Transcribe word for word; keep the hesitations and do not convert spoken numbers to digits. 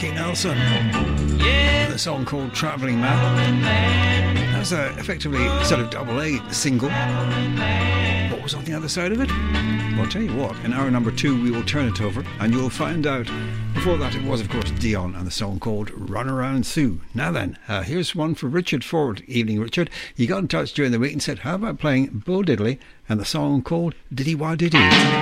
Nelson, the song called Travelling Man. That's a, effectively sort of double A single. What was on the other side of it? Well, I'll tell you what, in hour number two we will turn it over and you'll find out. Before that it was of course Dion and the song called Run Around Sue. Now then, uh, here's one for Richard Ford. Evening Richard. He got in touch during the week and said, how about playing Bo Diddley and the song called Diddy Wah Diddy?